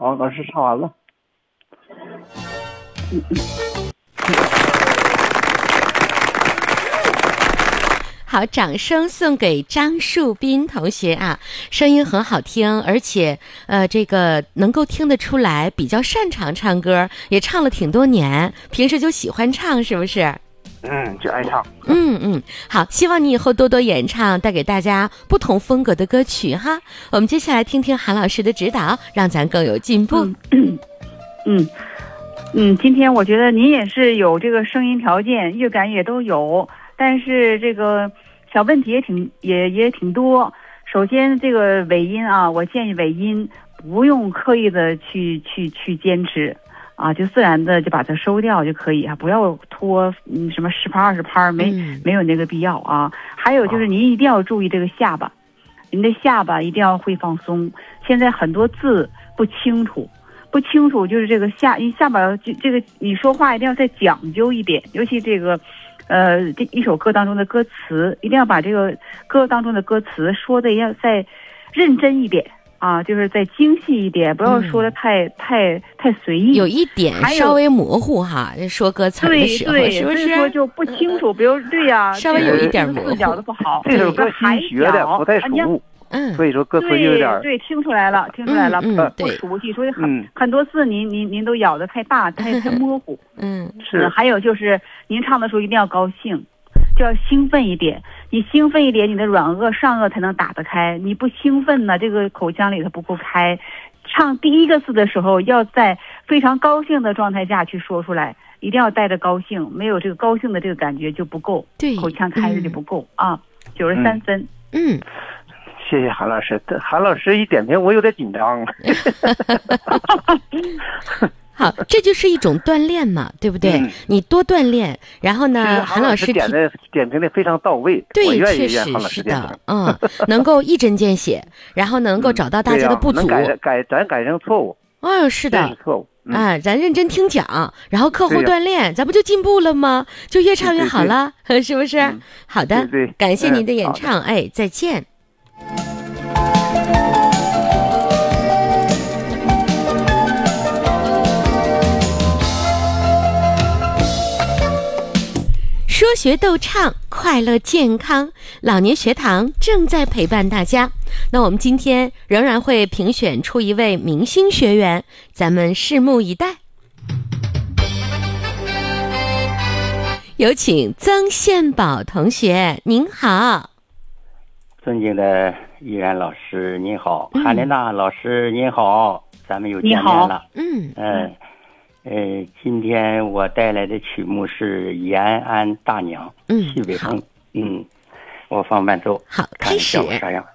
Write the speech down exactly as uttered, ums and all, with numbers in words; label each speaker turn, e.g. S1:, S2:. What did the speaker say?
S1: 好，老师唱完了。
S2: 好，掌声送给张树斌同学啊，声音很好听，而且呃，这个能够听得出来比较擅长唱歌，也唱了挺多年，平时就喜欢唱，是不是？
S1: 嗯，就爱唱。
S2: 嗯嗯，好，希望你以后多多演唱，带给大家不同风格的歌曲哈。我们接下来听听韩老师的指导，让咱更有进步。
S3: 嗯嗯嗯，今天我觉得您也是有这个声音条件，乐感也都有，但是这个小问题也挺也也挺多。首先这个尾音啊，我建议尾音不用刻意的去去去坚持啊，就自然的就把它收掉就可以啊，不要拖嗯什么十拍二十拍，没、嗯、没有那个必要啊。还有就是您一定要注意这个下巴，您的下巴一定要会放松。现在很多字不清楚。不清楚就是这个下一下巴这这个你说话一定要再讲究一点，尤其这个呃这一首歌当中的歌词，一定要把这个歌当中的歌词说的要再认真一点啊，就是再精细一点，不要说的太、嗯、太太随意，
S2: 有一点稍微模糊哈，说歌词的时候
S3: 对对
S2: 是不是？
S3: 所以说就不清楚，比如对呀、啊，
S2: 稍微有一点模糊，
S3: 四角的不好，
S1: 这首歌新学的不太熟。
S2: 嗯，
S1: 所以说歌词有点
S3: 对对，听出来了，听出来了，
S2: 嗯
S3: 嗯、不熟悉，所以很、嗯、很多字您您您都咬得太大，太太模糊。
S2: 嗯，
S3: 是。还有就是您唱的时候一定要高兴，就要兴奋一点。你兴奋一点，你的软腭上颚才能打得开。你不兴奋呢，这个口腔里它不够开。唱第一个字的时候，要在非常高兴的状态下去说出来，一定要带着高兴，没有这个高兴的这个感觉就不够，
S2: 对，
S3: 口腔开着就不够、嗯、啊，九十三分。
S2: 嗯。
S1: 谢谢韩老师，韩老师一点评我有点紧张。
S2: 好，这就是一种锻炼嘛，对不对？嗯、你多锻炼，然后呢，韩老师
S1: 点的点评的非常到位，
S2: 对，
S1: 我愿意
S2: 确实
S1: 是
S2: 的，嗯，能够一针见血，然后能够找到大家的不足，
S1: 嗯啊、改改咱改正错误。
S2: 哦，是的，
S1: 是错误。嗯、
S2: 啊，咱认真听讲，然后课后锻炼，咱不就进步了吗？就越唱越好了，对对对是不是？嗯、好的，
S1: 对对
S2: 感谢您的演唱，嗯、哎，再见。说学逗唱，快乐健康，老年学堂正在陪伴大家。那我们今天仍然会评选出一位明星学员，咱们拭目以待。有请曾宪宝同学，您好。
S4: 尊敬的依然老师您好，嗯、韩莲娜老师您好，咱们又见面了。
S2: 嗯
S4: 嗯呃，今天我带来的曲目是《延安大娘》，
S2: 嗯，
S4: 徐悲鸿。嗯，我放伴奏。
S2: 好，开始。
S4: 看效果啥样？